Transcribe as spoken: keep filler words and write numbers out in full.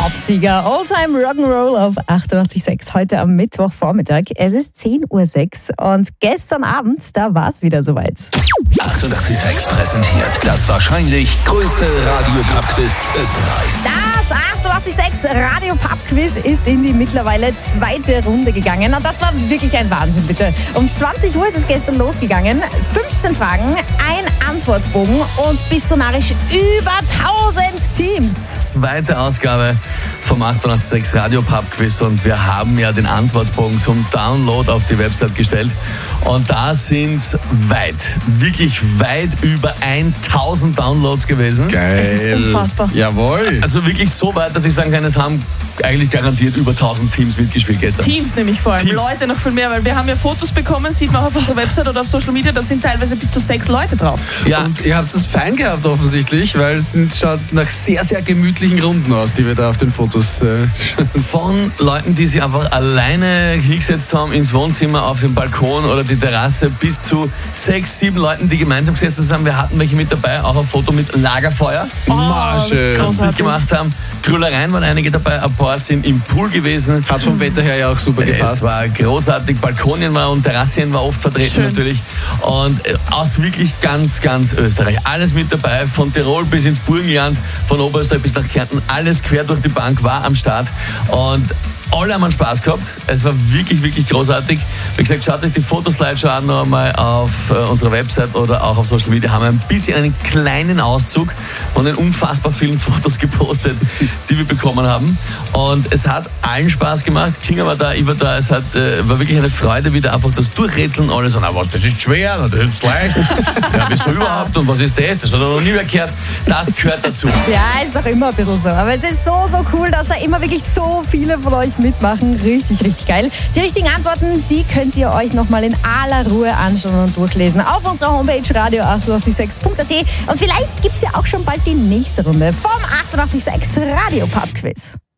Popsieger All-Time Rock'n'Roll auf achtundachtzig Komma sechs heute am Mittwochvormittag. Es ist zehn Uhr sechs und gestern Abend, da war es wieder soweit. achtundachtzig Komma sechs präsentiert das wahrscheinlich größte Radio-Pub-Quiz Österreichs. Das achtundachtzig Komma sechs Radio-Pub-Quiz ist in die mittlerweile zweite Runde gegangen und das war wirklich ein Wahnsinn, bitte. Um zwanzig Uhr ist es gestern losgegangen. fünfzehn Fragen, ein Antwortbogen und bist du narrisch über tausend Teams. Zweite Ausgabe vom achtundachtzig Komma sechs Radio Pub Quiz und wir haben ja den Antwortbogen zum Download auf die Website gestellt und da sind es weit, wirklich weit über tausend Downloads gewesen. Geil. Es ist unfassbar. Jawohl. Also wirklich so weit, dass ich sagen kann, es haben eigentlich garantiert über tausend Teams mitgespielt gestern. Teams nämlich vor allem, Teams. Leute noch viel mehr, weil wir haben ja Fotos bekommen, sieht man auch auf unserer Website oder auf Social Media, da sind teilweise bis zu sechs Leute drauf. Ja, Und ihr habt es fein gehabt offensichtlich, weil es sind, schaut nach sehr, sehr gemütlichen Runden aus, die wir da auf den Fotos äh, von Leuten, die sich einfach alleine hingesetzt haben ins Wohnzimmer, auf den Balkon oder die Terrasse, bis zu sechs, sieben Leuten, die gemeinsam gesessen sind. Wir hatten welche mit dabei, auch ein Foto mit Lagerfeuer, Masche. das sie gemacht haben. Grüllereien waren einige dabei, ein paar sind im Pool gewesen. Hat vom Wetter her ja auch super gepasst. Es war großartig, Balkonien war und Terrassien war oft vertreten Schön. natürlich. Und äh, aus wirklich ganz, ganz Österreich. Alles mit dabei, von Tirol bis ins Burgenland, von Oberösterreich bis nach Kärnten. Alles quer durch die Bank war am Start. Und alle haben einen Spaß gehabt. Es war wirklich, wirklich großartig. Wie gesagt, schaut euch die Fotoslideshow an noch einmal auf äh, unserer Website oder auch auf Social Media. Haben wir ein bisschen einen kleinen Auszug von den unfassbar vielen Fotos gepostet, die wir bekommen haben. Und es hat allen Spaß gemacht. Kinga war da, ich war da. Es hat, äh, war wirklich eine Freude, wieder einfach das Durchrätseln. Alle so, na was, das ist schwer, na, das ist leicht. Ja, wieso überhaupt? Und was ist das? Das hat er noch nie mehr gehört. Das gehört dazu. Ja, ist auch immer ein bisschen so. Aber es ist so, so cool, dass da immer wirklich so viele von euch mitmachen. Richtig, richtig geil. Die richtigen Antworten, die könnt ihr euch nochmal in aller Ruhe anschauen und durchlesen auf unserer Homepage radio achtundachtzig Komma sechs Punkt a t. Und vielleicht gibt es ja auch schon bald die nächste Runde vom achtundachtzig Komma sechs Radio Pub Quiz.